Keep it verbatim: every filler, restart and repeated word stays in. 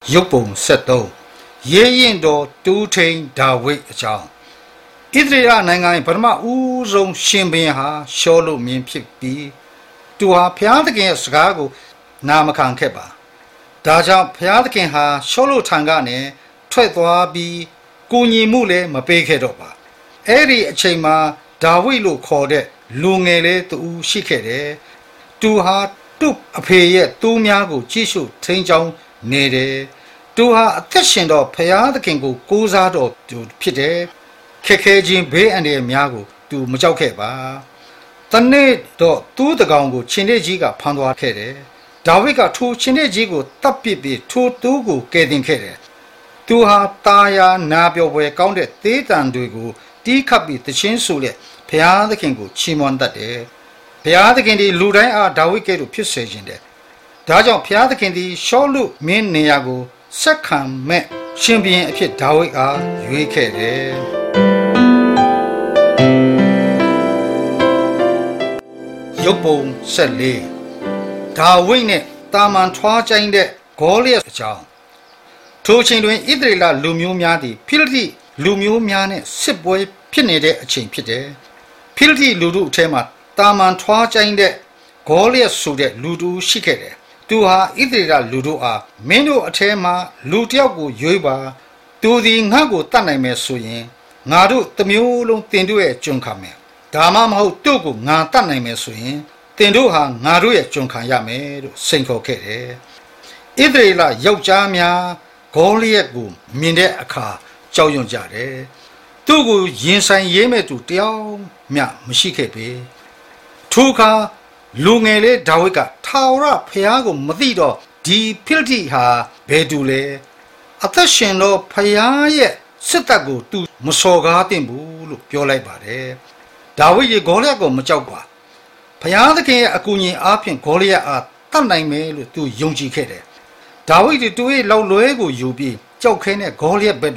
ရုပ်ပုံဆက်သုံးရေးရင်တော်တူးထိန်ဒါဝိဒ်အကြောင်းဣသရေလနိုင်ငံရဲ့ပထမဦးဆုံးရှင်ဘုရင်ဟာရှောလုမင်းဖြစ်ပြီးသူဟာဘုရားသခင်ရဲ့စကားကိုနာမခံခဲ့ပါဒါကြောင့်ဘုရားသခင်ဟာရှောလုထံကနေထွက်သွားပြီးကိုညီမှုလည်းမပေးခဲ့တော့ပါအဲ့ဒီအချိန်မှာဒါဝိဒ်လို့ခေါ်တဲ့လူငယ်လေးတူရှိခဲ့တယ်သူဟာသူ့အဖေရဲ့တူးများကိုကြည့်ရှုထိန်းချောင်းနေတယ်သူဟာအသက်ရှင်တော့ဖရာသခင်ကိုကိုးစားတော့သူဖြစ်တယ်ခက်ခဲခြင်းဘေးအန္တရာယ်များကိုသူမကြောက်ခဲ့ပါတနေ့တော့သူ့တကောင်ကိုရှင်တဲ့ကြီးကဖမ်းသွားခဲ့တယ်ဒါဝိဒ်ကထိုရှင်တဲ့ကြီးကိုတပ်ပစ်ပြီးထိုသူ့ကိုကယ်တင်ခဲ့တယ်သူဟာတာယာနာပြောပွဲကောင်းတဲ့သေးတံတွေကိုတီးခတ်ပြီးတခြင်းဆိုလက်ဖရာသခင်ကိုချီးမွမ်းတတ်တယ်ဘုရားသခင်ဒီလူတိုင်းအားဒါဝိဒ်ကဲ့သို့ဖြစ်စေခြင်းတဲ့ဒါကြောင့်ဘုရားသခင်ဒီရှောလုမင်းနေရာကိုဆက်ခံမဲ့ရှင်ဘုရင်အဖြစ်ဒါဝိဒ်အားရွေးခဲ့တယ်ရုပ်ပုံဆက်လေးဒါဝိဒ်နဲ့တာမန်ထွားကျိုင်းတဲ့ဂေါလိယအကြောင်းထိုချိန်တွင်ဣသရေလလူမျိုးများသည်ဖိလိတိလူမျိုးများနဲ့စစ်ပွဲဖြစ်နေတဲ့အချိန်ဖြစ်တယ်ဖိလိတိလူတို့အထက်မှာတာမန်ထွားကျိုင်းတဲ့ဂေါလိယဆိုတဲ့လူတူရှိခဲ့တယ်သူဟာဣသရေလလူတို့အားမင်းတို့အထဲမှာလူတစ်ယောက်ကိုရွေးပါသူသည်ငါ့ကိုတတ်နိုင်မယ်ဆိုရင်ငါတို့တစ်မျိုးလုံးတင်တို့ရဲ့ကျွန်ခံမယ်ဒါမှမဟုတ်တို့ကိုငါတတ်နိုင်မယ်ဆိုရင်တင်တို့ဟာငါတို့ရဲ့ကျွန်ခံရမယ်လို့စိန်ခေါ်ခဲ့တယ်ဣသရေလယောက်ျားများဂေါလိယကိုမြင်တဲ့အခါကြောက်ရွံ့ကြတယ်သူ့ကိုရင်ဆိုင်ရေးမဲ့သူတယောက်မျှမရှိခဲ့ပေထိုအခါလူငယ်လေးဒါဝိဒ်ကထာဝရဘုရားကိုမသိတော့ဒီဖိလိတိဟာဘယ်သူလဲအသက်ရှင်တော့ဘုရားရဲ့စစ်တပ်ကိုသူမစော်ကားသင့်ဘူးလို့ပြောလိုက်ပါတယ်ဒါဝိဒ်ရေဂေါလိယကိုမကြောက်ပါဘုရားသခင်ရဲ့အကူအညီအားဖြင့်ဂေါလိယအားတတ်နိုင်မယ်လို့သူယုံကြည်ခဲ့တယ်ဒါဝိဒ်သူ့ရဲ့လောက်လွဲကိုယူပြီးကြောက်ခဲနဲ့ဂေါလိယဘက်